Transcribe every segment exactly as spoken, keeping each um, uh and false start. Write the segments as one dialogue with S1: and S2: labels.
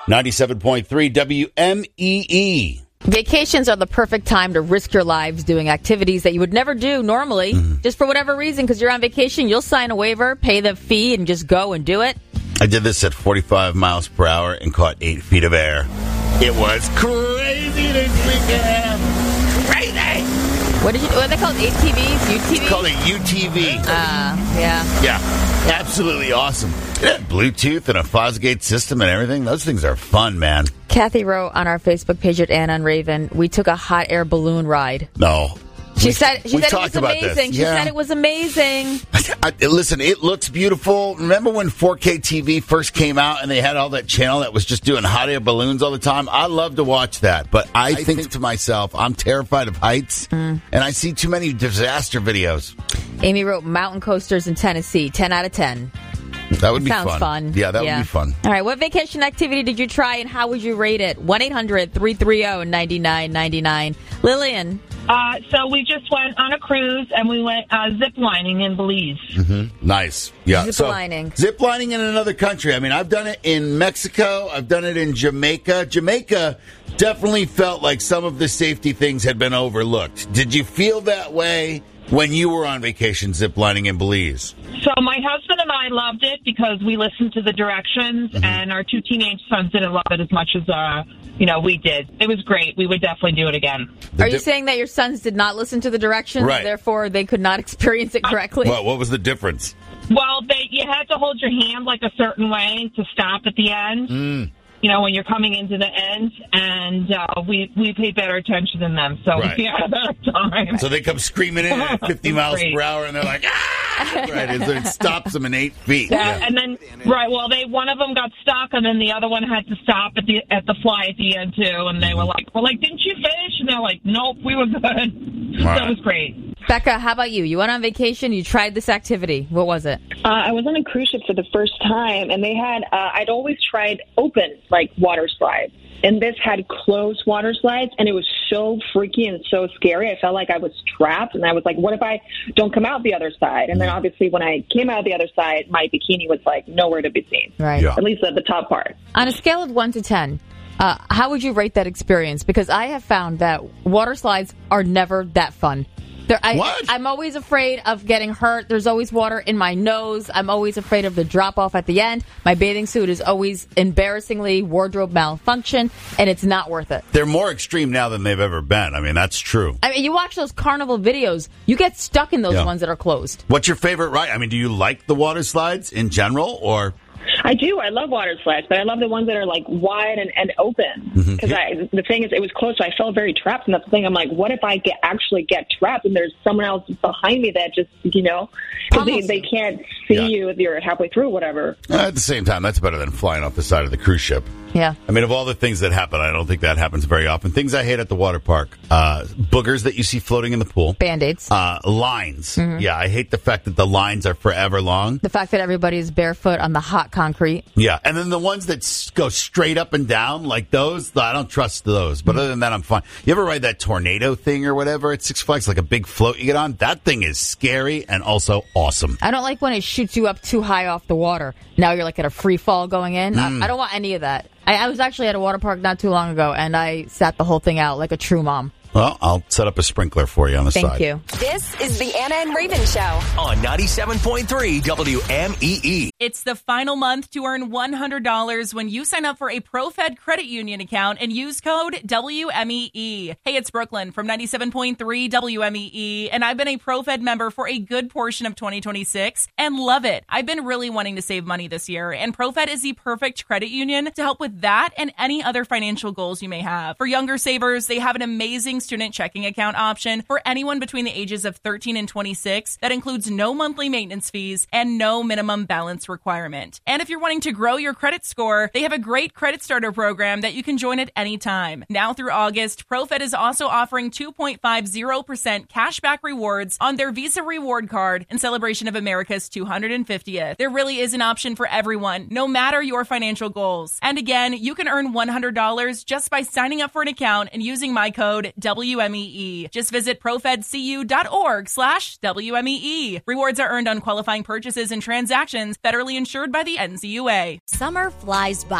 S1: ninety-seven point three W M E E.
S2: Vacations are the perfect time to risk your lives doing activities that you would never do normally, mm-hmm. just for whatever reason, because you're on vacation. You'll sign a waiver, pay the fee, and just go and do it.
S1: I did this at forty-five miles per hour and caught eight feet of air. It was crazy this weekend. Crazy!
S2: What did you? What are they called? A T Vs? U T Vs?
S1: It's called a U T V.
S2: Uh, yeah.
S1: Yeah. Absolutely awesome. It had Bluetooth and a Fosgate system and everything. Those things are fun, man.
S2: Kathy wrote on our Facebook page at Anna and Raven, we took a hot air balloon ride.
S1: No.
S2: She
S1: we,
S2: said, she said it was amazing. She
S1: yeah.
S2: said it was amazing.
S1: I, I, listen, it looks beautiful. Remember when four K T V first came out and they had all that channel that was just doing hot air balloons all the time? I love to watch that. But I, I think, think to myself, I'm terrified of heights, mm. and I see too many disaster videos.
S2: Amy wrote mountain coasters in Tennessee, ten out of ten.
S1: That would be
S2: Sounds
S1: fun.
S2: fun.
S1: Yeah, that
S2: yeah.
S1: would be fun.
S2: All right, what vacation activity did you try and how would you rate it? one eight hundred three three zero nine nine nine nine. Lillian.
S3: Uh, so we just went on a cruise and we went uh, zip lining in Belize.
S1: Mm-hmm. Nice. Yeah.
S2: Zip
S1: so,
S2: lining.
S1: Zip lining in another country. I mean, I've done it in Mexico. I've done it in Jamaica. Jamaica definitely felt like some of the safety things had been overlooked. Did you feel that way when you were on vacation zip lining in Belize?
S3: So my husband and I loved it because we listened to the directions, mm-hmm. and our two teenage sons didn't love it as much as uh, you know we did. It was great. We would definitely do it again.
S2: The Are you di- saying that your sons did not listen to the directions,
S1: right.
S2: therefore they could not experience it correctly?
S1: Well, what was the difference?
S3: Well, they, you had to hold your hand like a certain way to stop at the end.
S1: Mm.
S3: You know, when you're coming into the end, and uh, we we paid better attention than them, so
S1: right.
S3: we had a better time.
S1: So they come screaming in at fifty miles per hour, and they're like, ah! Right, and so it stops them in eight feet.
S3: Yeah,
S1: yeah.
S3: And then, right, well, they one of them got stuck, and then the other one had to stop at the at the fly at the end, too, and they were like, well, like, didn't you finish? And they're like, nope, we were good. Right. So it was great.
S2: Becca, how about you? You went on vacation, you tried this activity. What was it?
S4: Uh, I was on a cruise ship for the first time, and they had, uh, I'd always tried open, like, water slides. And this had closed water slides, and it was so freaky and so scary. I felt like I was trapped, and I was like, what if I don't come out the other side? And then, obviously, when I came out the other side, my bikini was, like, nowhere to be seen.
S2: Right.
S1: Yeah.
S4: At least at the top part.
S2: On a scale of one to ten, uh, how would you rate that experience? Because I have found that water slides are never that fun. There, I,
S1: what?
S2: I'm always afraid of getting hurt. There's always water in my nose. I'm always afraid of the drop-off at the end. My bathing suit is always embarrassingly wardrobe malfunction, and it's not worth it.
S1: They're more extreme now than they've ever been. I mean, that's true.
S2: I mean, you watch those carnival videos, you get stuck in those
S1: yeah.
S2: ones that are closed.
S1: What's your favorite ride? I mean, do you like the water slides in general, or...
S4: I do. I love water slides, but I love the ones that are like wide and, and open. Because mm-hmm. I the thing is, it was close, so I felt very trapped. And that's the thing. I'm like, what if I get actually get trapped and there's someone else behind me that just, you know, because they, they can't see yeah. you if you're halfway through or whatever.
S1: Uh, at the same time, that's better than flying off the side of the cruise ship.
S2: Yeah.
S1: I mean, of all the things that happen, I don't think that happens very often. Things I hate at the water park, uh, boogers that you see floating in the pool.
S2: Band-Aids.
S1: Uh, lines. Mm-hmm. Yeah, I hate the fact that the lines are forever long.
S2: The fact that everybody is barefoot on the hot concrete.
S1: Yeah, and then the ones that s- go straight up and down, like those, I don't trust those. But other than that, I'm fine. You ever ride that tornado thing or whatever at Six Flags, like a big float you get on? That thing is scary and also awesome.
S2: I don't like when it shoots you up too high off the water. Now you're like at a free fall going in. Mm. I, I don't want any of that. I, I was actually at a water park not too long ago, and I sat the whole thing out like a true mom.
S1: Well, I'll set up a sprinkler for you on the
S2: Thank
S1: side.
S2: Thank you.
S5: This is the Anna and Raven Show
S6: on ninety-seven point three W M E E.
S7: It's the final month to earn one hundred dollars when you sign up for a ProFed credit union account and use code W M E E. Hey, it's Brooklyn from ninety-seven point three W M E E, and I've been a ProFed member for a good portion of twenty twenty-six and love it. I've been really wanting to save money this year, and ProFed is the perfect credit union to help with that and any other financial goals you may have. For younger savers, they have an amazing student checking account option for anyone between the ages of thirteen and twenty-six that includes no monthly maintenance fees and no minimum balance requirement. And if you're wanting to grow your credit score, they have a great credit starter program that you can join at any time. Now through August, ProFed is also offering two point five zero percent cashback rewards on their Visa reward card in celebration of America's two hundred fiftieth. There really is an option for everyone, no matter your financial goals. And again, you can earn one hundred dollars just by signing up for an account and using my code W M E E. Just visit profedcu.org slash WMEE. Rewards are earned on qualifying purchases and transactions federally insured by the N C U A.
S8: Summer flies by.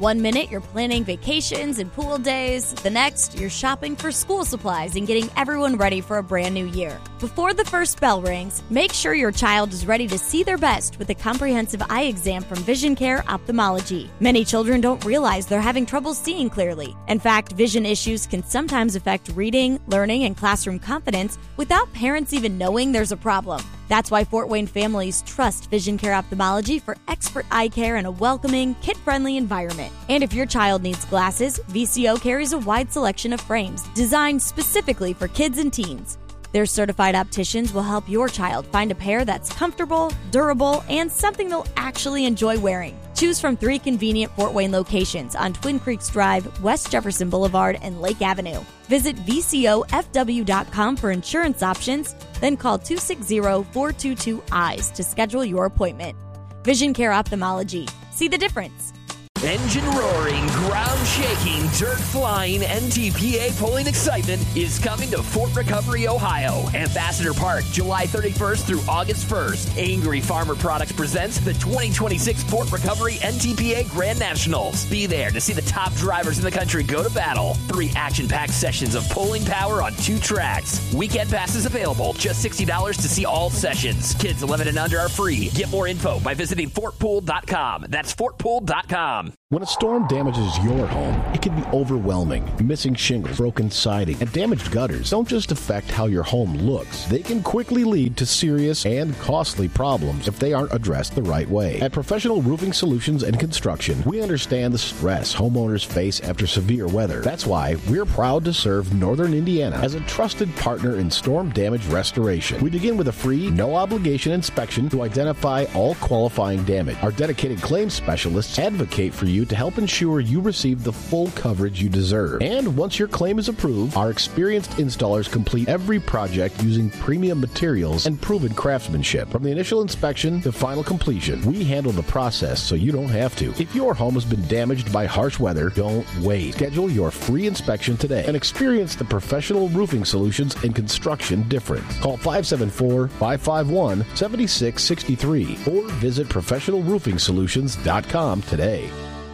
S8: One minute you're planning vacations and pool days. The next, you're shopping for school supplies and getting everyone ready for a brand new year. Before the first bell rings, make sure your child is ready to see their best with a comprehensive eye exam from Vision Care Ophthalmology. Many children don't realize they're having trouble seeing clearly. In fact, vision issues can sometimes affect reading, learning, and classroom confidence without parents even knowing there's a problem. That's why Fort Wayne families trust Vision Care Ophthalmology for expert eye care in a welcoming, kid-friendly environment. And if your child needs glasses, V C O carries a wide selection of frames designed specifically for kids and teens. Their certified opticians will help your child find a pair that's comfortable, durable, and something they'll actually enjoy wearing. Choose from three convenient Fort Wayne locations on Twin Creeks Drive, West Jefferson Boulevard, and Lake Avenue. Visit V C O F W dot com for insurance options, then call two six zero, four two two, eyes to schedule your appointment. Vision Care Ophthalmology. See the difference.
S6: Engine roaring, ground shaking, dirt flying, N T P A pulling excitement is coming to Fort Recovery, Ohio. Ambassador Park, July thirty-first through August first. Angry Farmer Products presents the twenty twenty-six Fort Recovery N T P A Grand Nationals. Be there to see the top drivers in the country go to battle. Three action-packed sessions of pulling power on two tracks. Weekend passes available, just sixty dollars to see all sessions. Kids eleven and under are free. Get more info by visiting fort pool dot com. That's fort pool dot com.
S9: When a storm damages your home, it can be overwhelming. Missing shingles, broken siding, and damaged gutters don't just affect how your home looks. They can quickly lead to serious and costly problems if they aren't addressed the right way. At Professional Roofing Solutions and Construction, we understand the stress homeowners face after severe weather. That's why we're proud to serve Northern Indiana as a trusted partner in storm damage restoration. We begin with a free, no-obligation inspection to identify all qualifying damage. Our dedicated claims specialists advocate for you to help ensure you receive the full coverage you deserve. And once your claim is approved, our experienced installers complete every project using premium materials and proven craftsmanship. From the initial inspection to final completion, we handle the process so you don't have to. If your home has been damaged by harsh weather, don't wait. Schedule your free inspection today and experience the Professional Roofing Solutions and Construction difference. Call five seven four, five five one, seven six six three or visit professional roofing solutions dot com today.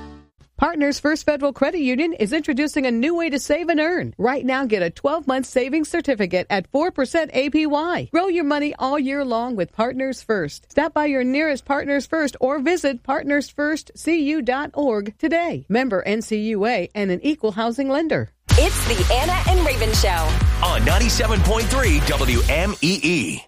S10: Partners First Federal Credit Union is introducing a new way to save and earn. Right now, get a twelve-month savings certificate at four percent A P Y. Grow your money all year long with Partners First. Stop by your nearest Partners First or visit partners first c u dot org today. Member N C U A and an equal housing lender.
S5: It's the Anna and Raven Show
S6: on ninety-seven point three W M E E.